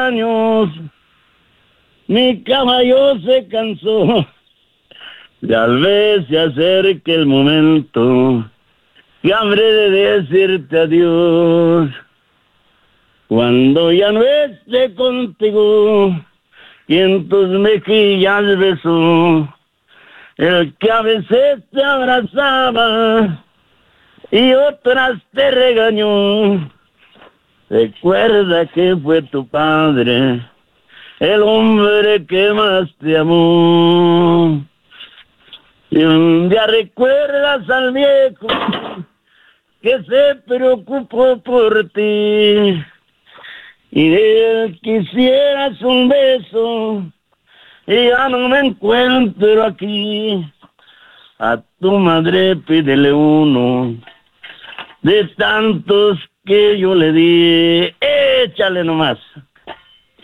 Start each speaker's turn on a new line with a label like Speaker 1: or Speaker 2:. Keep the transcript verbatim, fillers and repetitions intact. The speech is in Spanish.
Speaker 1: años, mi caballo se cansó, tal vez se acerque el momento que habré de decirte adiós. Cuando ya no esté contigo y en tus mejillas besó el que a veces te abrazaba y otras te regañó. Recuerda que fue tu padre el hombre que más te amó. Y un día recuerdas al viejo que se preocupó por ti y de él quisieras un beso y ya no me encuentro aquí. A tu madre pídele uno de tantos que yo le di. Échale nomás.